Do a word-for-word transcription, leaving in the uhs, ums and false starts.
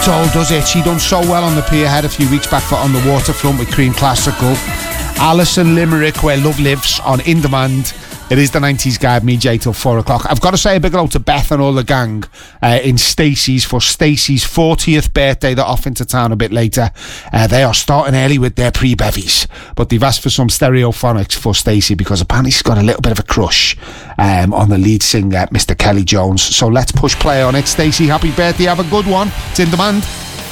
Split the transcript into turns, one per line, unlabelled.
at all, does it? She done so well on the pier head a few weeks back for On the Waterfront with Cream Classical. Alison Limerick, Where Love Lives on In Demand. It is the nineties Guide, me Jay till four o'clock. I've got to say a big hello to Beth and all the gang uh, in Stacey's for Stacey's fortieth birthday. They're off into town a bit later. Uh, they are starting early with their pre-bevies, but they've asked for some stereophonics for Stacey because apparently she's got a little bit of a crush um, on the lead singer, Mister Kelly Jones. So let's push play on it. Stacey, happy birthday. Have a good one. It's In Demand.